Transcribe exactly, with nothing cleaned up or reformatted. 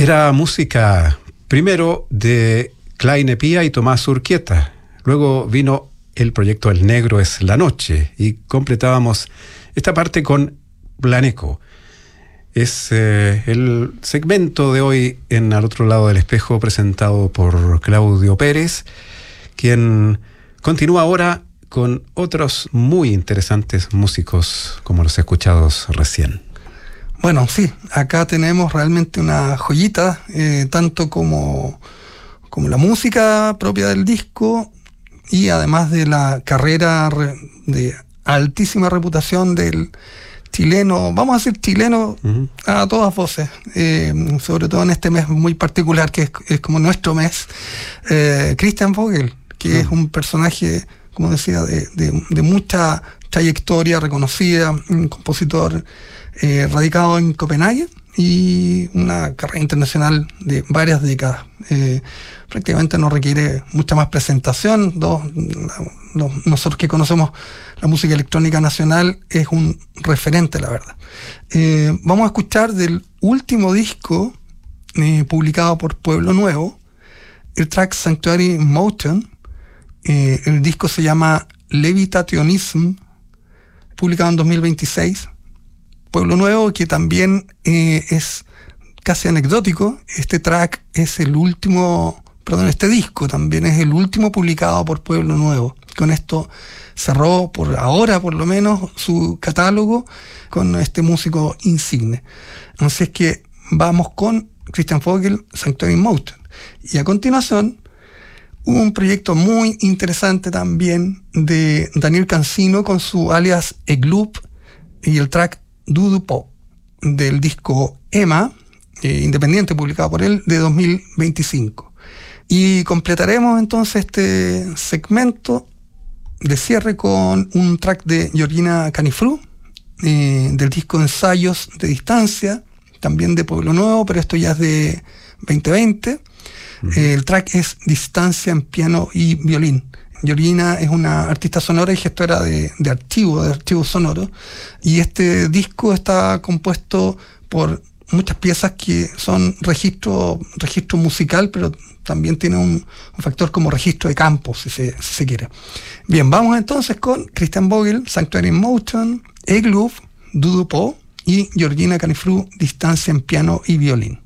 Era música primero de Kleine Pia y Tomás Urquieta. Luego vino el proyecto El Negro es la Noche y completábamos esta parte con Blaneco. Es eh, el segmento de hoy en Al Otro Lado del Espejo, presentado por Claudio Pérez, quien continúa ahora con otros muy interesantes músicos como los escuchados recién. Bueno, sí, acá tenemos realmente una joyita, eh, tanto como, como la música propia del disco y además de la carrera re, de altísima reputación del chileno, vamos a decir chileno uh-huh. a todas voces, eh, sobre todo en este mes muy particular que es, es como nuestro mes, eh, Christian Vogel, que uh-huh. es un personaje, como decía, de, de, de mucha trayectoria reconocida, un compositor eh, radicado en Copenhague y una carrera internacional de varias décadas. Eh, prácticamente no requiere mucha más presentación. Dos, no, nosotros que conocemos la música electrónica nacional es un referente, la verdad. Eh, vamos a escuchar del último disco eh, publicado por Pueblo Nuevo, el track Sanctuary Motion. Eh, el disco se llama Levitationism, publicado en dos mil veintiséis. Pueblo Nuevo, que también eh, es casi anecdótico. Este track es el último, perdón, este disco también es el último publicado por Pueblo Nuevo. Con esto cerró, por ahora por lo menos, su catálogo con este músico insigne. Así es que vamos con Christian Vogel, Sanctuary Motion. Y a continuación, un proyecto muy interesante también de Daniel Cancino con su alias Egloop y el track Dudu Pop del disco Emma, eh, independiente, publicado por él, de dos mil veinticinco. Y completaremos entonces este segmento de cierre con un track de Georgina Canifru, eh, del disco Ensayos de Distancia, también de Pueblo Nuevo, pero esto ya es de veinte veinte. Uh-huh. Eh, el track es Distancia en piano y violín. Georgina es una artista sonora y gestora de, de archivos, de archivos sonoros, y este disco está compuesto por muchas piezas que son registro, registro musical, pero también tiene un, un factor como registro de campo, si se, si se quiere. Bien, vamos entonces con Christian Vogel, Sanctuary Motion, Egloop, Dudu Po y Georgina Canifru, Distancia en piano y violín.